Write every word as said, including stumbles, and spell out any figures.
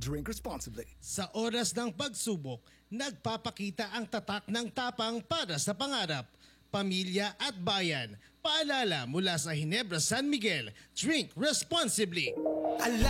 Drink responsibly. Sa oras ng pagsubok, nagpapakita ang tatak ng tapang para sa pangarap, pamilya at bayan. Paalala mula sa Ginebra San Miguel, drink responsibly.